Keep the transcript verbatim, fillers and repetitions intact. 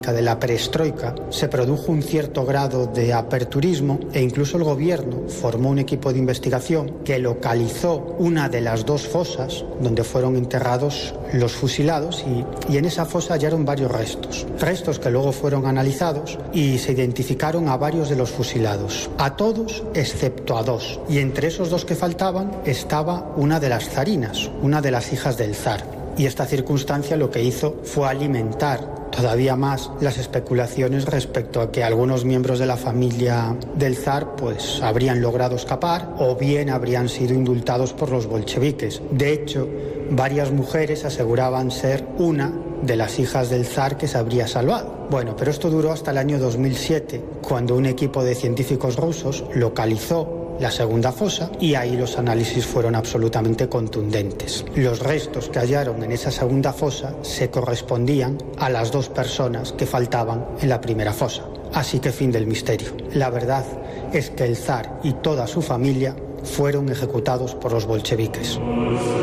de la perestroika se produjo un cierto grado de aperturismo e incluso el gobierno formó un equipo de investigación que localizó una de las dos fosas donde fueron enterrados los fusilados y, y en esa fosa hallaron varios restos, restos que luego fueron analizados y se identificaron a varios de los fusilados, a todos excepto a dos, y entre esos dos que faltaban estaba una de las zarinas, una de las hijas del zar, y esta circunstancia lo que hizo fue alimentar todavía más las especulaciones respecto a que algunos miembros de la familia del zar pues habrían logrado escapar o bien habrían sido indultados por los bolcheviques. De hecho, varias mujeres aseguraban ser una de las hijas del zar que se habría salvado. Bueno, pero esto duró hasta el año dos mil siete, cuando un equipo de científicos rusos localizó la segunda fosa y ahí los análisis fueron absolutamente contundentes. Los restos que hallaron en esa segunda fosa se correspondían a las dos personas que faltaban en la primera fosa. Así que fin del misterio. La verdad es que el zar y toda su familia fueron ejecutados por los bolcheviques.